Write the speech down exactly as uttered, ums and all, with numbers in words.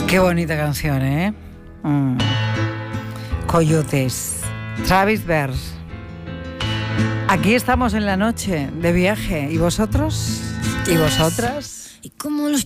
Qué bonita canción, ¿eh? Mm. Coyotes. Travis Berr. Aquí estamos en la noche de viaje. ¿Y vosotros? ¿Y vosotras? Y como los